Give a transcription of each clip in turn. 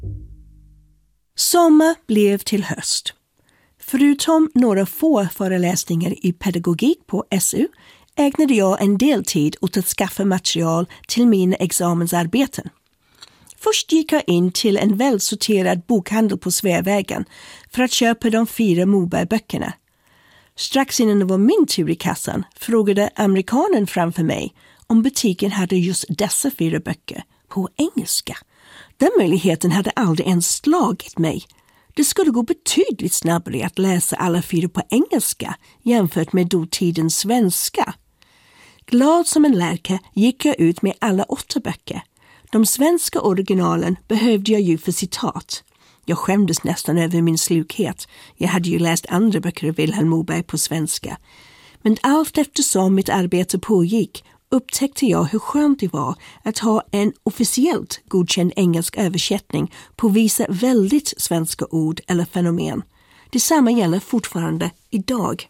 Sommar blev till höst. Förutom några få föreläsningar i pedagogik på SU ägnade jag en del tid åt att skaffa material till mina examensarbeten. Först gick jag in till en välsorterad bokhandel på Sveavägen för att köpa de 4 Moberg-böckerna. Strax innan det var min tur i kassan frågade amerikanen framför mig om butiken hade just dessa 4 böcker på engelska. Den möjligheten hade aldrig ens slagit mig. Det skulle gå betydligt snabbare att läsa alla 4 på engelska jämfört med dåtidens svenska. Glad som en lärka gick jag ut med alla 8 böcker. De svenska originalen behövde jag ju för citat. Jag skämdes nästan över min slukhet. Jag hade ju läst andra böcker av Vilhelm Moberg på svenska. Men allt eftersom mitt arbete pågick upptäckte jag hur skönt det var att ha en officiellt godkänd engelsk översättning på vissa väldigt svenska ord eller fenomen. Detsamma gäller fortfarande idag.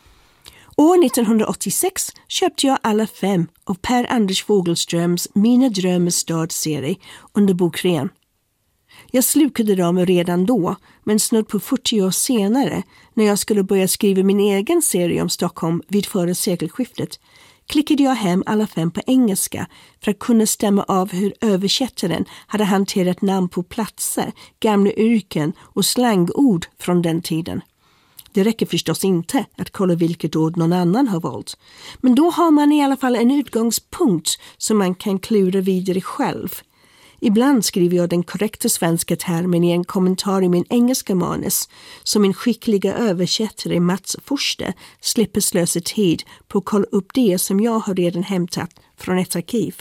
År 1986 köpte jag alla 5 av Per Anders Fogelströms Mina drömmars stad-serie under bokrean. Jag slukade dem redan då, men snudd på 40 år senare, när jag skulle börja skriva min egen serie om Stockholm vid förra sekelskiftet, klickade jag hem alla 5 på engelska för att kunna stämma av hur översättaren hade hanterat namn på platser, gamla yrken och slangord från den tiden. Det räcker förstås inte att kolla vilket ord någon annan har valt. Men då har man i alla fall en utgångspunkt som man kan klura vidare själv. Ibland skriver jag den korrekta svenska termen i en kommentar i min engelska manus, så min skickliga översättare Mats Forster slipper slösa tid på att kolla upp det som jag har redan hämtat från ett arkiv.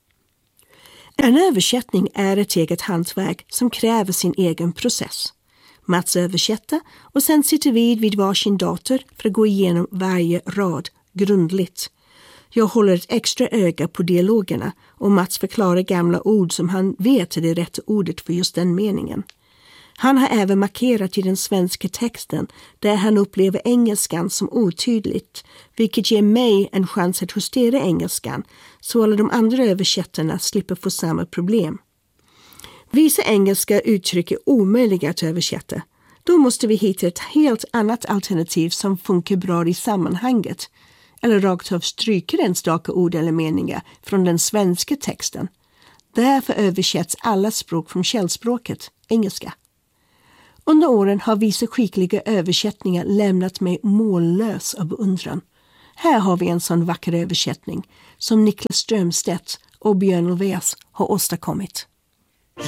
En översättning är ett eget hantverk som kräver sin egen process. Mats översätter och sen sitter vi vid varsin dator för att gå igenom varje rad grundligt. Jag håller ett extra öga på dialogerna och Mats förklarar gamla ord som han vet är det rätta ordet för just den meningen. Han har även markerat i den svenska texten där han upplever engelskan som otydligt, vilket ger mig en chans att justera engelskan så alla de andra översättarna slipper få samma problem. Vissa engelska uttryck är omöjliga att översätta. Då måste vi hitta ett helt annat alternativ som funkar bra i sammanhanget. Eller rakt av stryker enstaka ord eller meningar från den svenska texten. Därför översätts alla språk från källspråket, engelska. Under åren har vissa skickliga översättningar lämnat mig mållös av beundran. Här har vi en sån vacker översättning som Niklas Strömstedt och Björn Ulvaeus har åstadkommit.